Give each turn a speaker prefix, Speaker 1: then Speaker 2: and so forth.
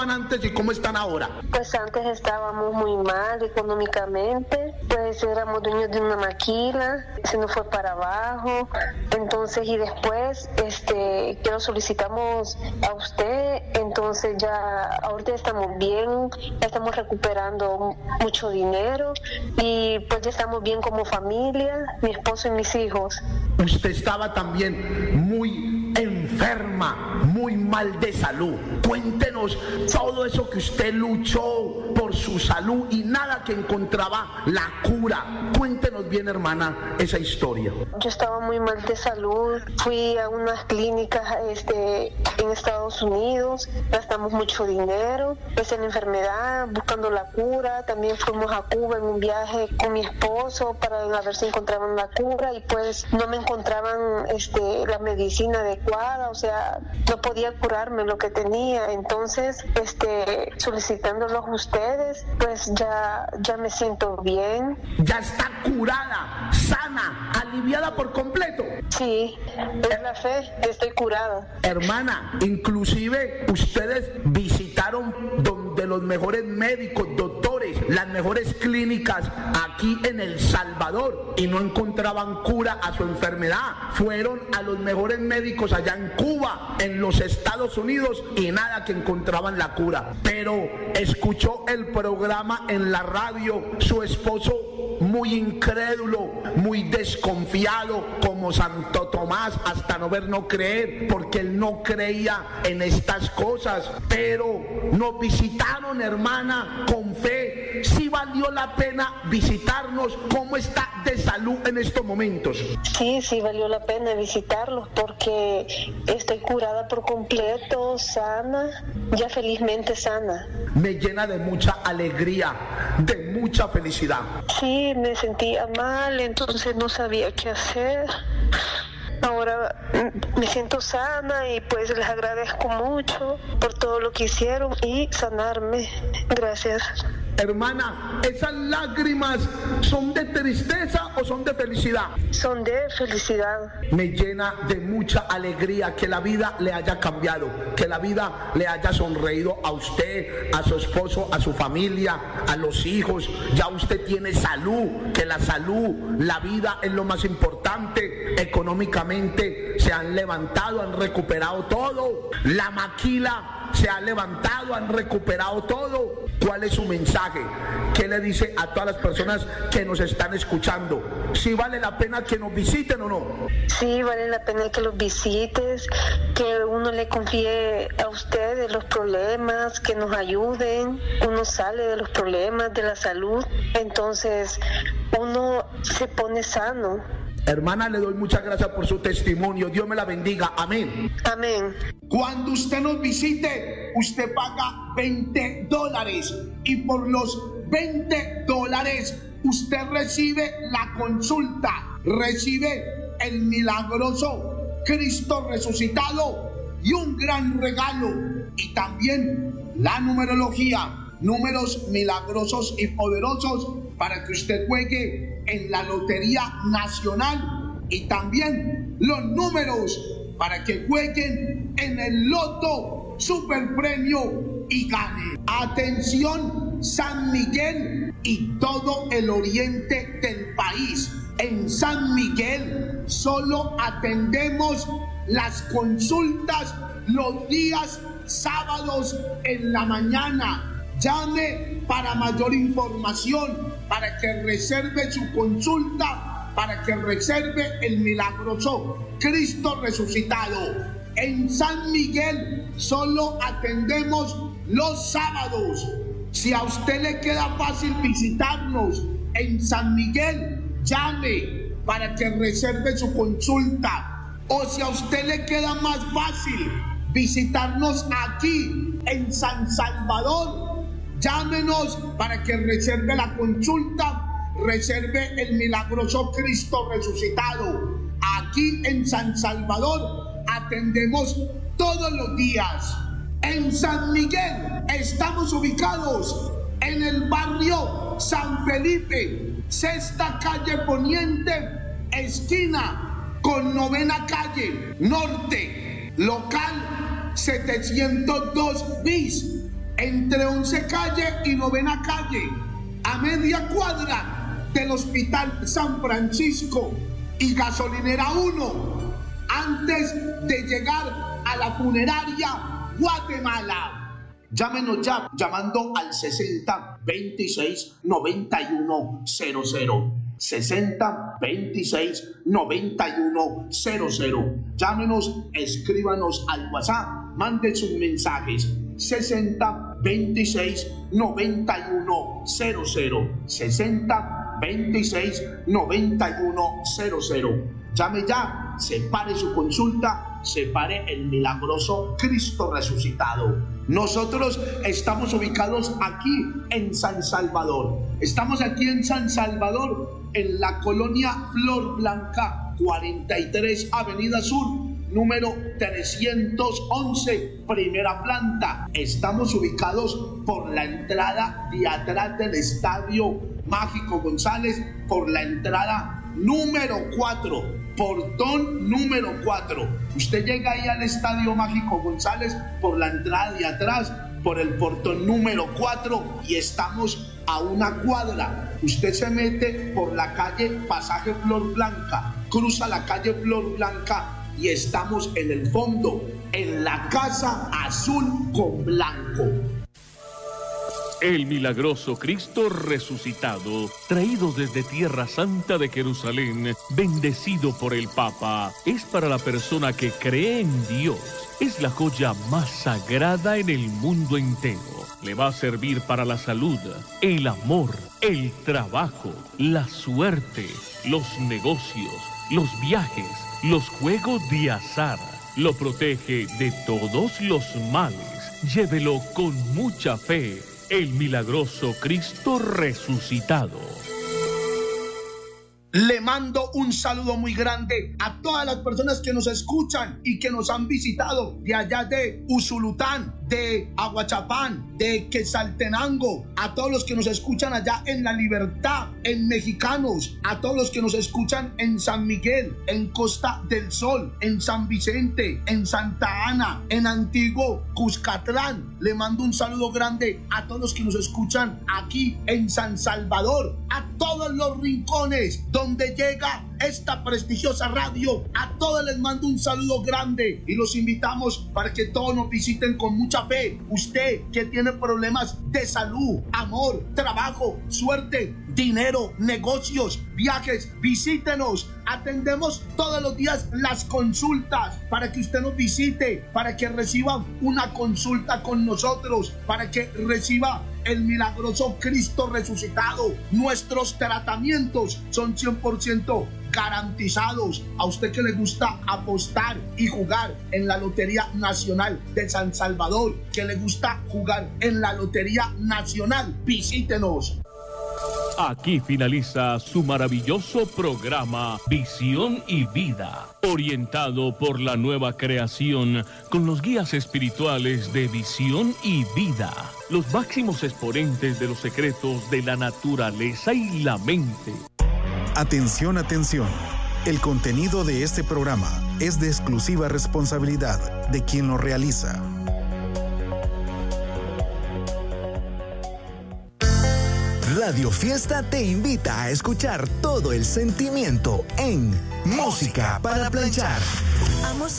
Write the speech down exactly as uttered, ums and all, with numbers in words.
Speaker 1: antes y cómo están ahora?
Speaker 2: Pues antes estábamos muy mal económicamente, pues éramos dueños de una maquila, se nos fue para abajo, entonces y después este que lo solicitamos a usted, entonces ya ahorita estamos bien, ya estamos recuperando mucho dinero y pues ya estamos bien como familia, mi esposo y mis hijos.
Speaker 1: Usted estaba también muy enferma, muy mal de salud. Cuéntenos todo eso que usted luchó por su salud y nada que encontraba la cura. Cuéntenos bien, hermana, esa historia.
Speaker 2: Yo estaba muy mal de salud, fui a unas clínicas este, en Estados Unidos, gastamos mucho dinero, pues en la enfermedad, buscando la cura. También fuimos a Cuba en un viaje con mi esposo para ver si encontraban la cura y pues no me encontraban este, la medicina adecuada, o sea, no podía curarme lo que tenía. Entonces, este, solicitándolos a ustedes, pues ya, ya me siento bien.
Speaker 1: Ya está curada, sana, aliviada por completo.
Speaker 2: Sí, es la fe, estoy curada.
Speaker 1: Hermana, inclusive ustedes visitaron donde los mejores médicos, doctores, las mejores clínicas aquí en El Salvador y no encontraban cura a su enfermedad. Fueron a los mejores médicos allá en Cuba, en los Estados Unidos y nada que encontraban la cura. Pero escuchó el programa en la radio, su esposo muy incrédulo, muy desconfiado, como Santo Tomás, hasta no ver, no creer, porque él no creía en estas cosas. Pero nos visitaron, hermana, con fe. Sí valió la pena visitarnos. ¿Cómo está de salud en estos momentos?
Speaker 2: Sí, sí valió la pena visitarlos porque estoy curada por completo, sana, ya felizmente sana.
Speaker 1: Me llena de mucha alegría, de mucha felicidad.
Speaker 2: Sí, me sentía mal, entonces no sabía qué hacer. Ahora me siento sana y pues les agradezco mucho por todo lo que hicieron y sanarme. Gracias.
Speaker 1: Hermana, ¿esas lágrimas son de tristeza o son de felicidad?
Speaker 2: Son de felicidad.
Speaker 1: Me llena de mucha alegría que la vida le haya cambiado, que la vida le haya sonreído a usted, a su esposo, a su familia, a los hijos. Ya usted tiene salud, que la salud, la vida es lo más importante. Económicamente se han levantado, han recuperado todo. La maquila se ha levantado, han recuperado todo. ¿Cuál es su mensaje? ¿Qué le dice a todas las personas que nos están escuchando? ¿Sí vale la pena que nos visiten o no?
Speaker 2: Sí, vale la pena que los visites, que uno le confíe a ustedes los problemas, que nos ayuden. Uno sale de los problemas de la salud, entonces uno se pone sano.
Speaker 1: Hermana, le doy muchas gracias por su testimonio. Dios me la bendiga. Amén.
Speaker 2: Amén.
Speaker 1: Cuando usted nos visite, usted paga veinte dólares y por los veinte dólares usted recibe la consulta, recibe el milagroso Cristo resucitado y un gran regalo y también la numerología, números milagrosos y poderosos para que usted juegue en la Lotería Nacional y también los números para que jueguen en el Loto Super Premio y gane. Atención, San Miguel y todo el oriente del país. En San Miguel solo atendemos las consultas los días sábados en la mañana. Llame para mayor información, para que reserve su consulta, para que reserve el milagroso Cristo resucitado. En San Miguel solo atendemos los sábados. Si a usted le queda fácil visitarnos en San Miguel, llame para que reserve su consulta. O si a usted le queda más fácil visitarnos aquí en San Salvador, llámenos para que reserve la consulta, reserve el milagroso Cristo resucitado. Aquí en San Salvador atendemos todos los días. En San Miguel estamos ubicados en el barrio San Felipe, sexta calle Poniente, esquina con novena calle Norte, local setecientos dos bis. entre once calle y novena calle, a media cuadra del Hospital San Francisco y Gasolinera uno, antes de llegar a la funeraria Guatemala. Llámenos ya llamando al sesenta veintiséis noventa y uno cero cero. sesenta veintiséis noventa y uno cero cero. Llámenos, escríbanos al WhatsApp, manden sus mensajes. sesenta veintiséis noventa y uno cero cero. sesenta veintiséis noventa y uno cero cero. Llame ya, separe su consulta, separe el milagroso Cristo resucitado. Nosotros estamos ubicados aquí en San Salvador. Estamos aquí en San Salvador, en la colonia Flor Blanca, cuarenta y tres Avenida Sur, número trescientos once, primera planta. Estamos ubicados por la entrada de atrás del Estadio Mágico González, por la entrada número cuatro, portón número cuatro. Usted llega ahí al Estadio Mágico González por la entrada de atrás, por el portón número cuatro, y estamos a una cuadra. Usted se mete por la calle Pasaje Flor Blanca, cruza la calle Flor Blanca y estamos en el fondo, en la Casa Azul con Blanco.
Speaker 3: El milagroso Cristo resucitado, traído desde Tierra Santa de Jerusalén, bendecido por el Papa, es para la persona que cree en Dios. Es la joya más sagrada en el mundo entero. Le va a servir para la salud, el amor, el trabajo, la suerte, los negocios, los viajes, los juegos de azar. Lo protege de todos los males. Llévelo con mucha fe. El milagroso Cristo resucitado.
Speaker 1: Le mando un saludo muy grande a todas las personas que nos escuchan y que nos han visitado de allá de Usulután, de Aguachapán, de Quetzaltenango, a todos los que nos escuchan allá en La Libertad, en Mexicanos, a todos los que nos escuchan en San Miguel, en Costa del Sol, en San Vicente, en Santa Ana, en Antiguo Cuscatlán. Le mando un saludo grande a todos los que nos escuchan aquí en San Salvador, a todos los rincones donde llega esta prestigiosa radio. A todos les mando un saludo grande y los invitamos para que todos nos visiten con mucha fe. Usted que tiene problemas de salud, amor, trabajo, suerte, dinero, negocios, viajes, visítenos. Atendemos todos los días las consultas para que usted nos visite, para que reciba una consulta con nosotros, para que reciba el milagroso Cristo resucitado. Nuestros tratamientos son cien por ciento garantizados. A usted que le gusta apostar y jugar en la Lotería Nacional de San Salvador, que le gusta jugar en la Lotería Nacional, visítenos.
Speaker 3: Aquí finaliza su maravilloso programa Visión y Vida, orientado por la nueva creación con los guías espirituales de Visión y Vida, los máximos exponentes de los secretos de la naturaleza y la mente.
Speaker 4: Atención, atención. El contenido de este programa es de exclusiva responsabilidad de quien lo realiza. Radio Fiesta te invita a escuchar todo el sentimiento en Música para Planchar.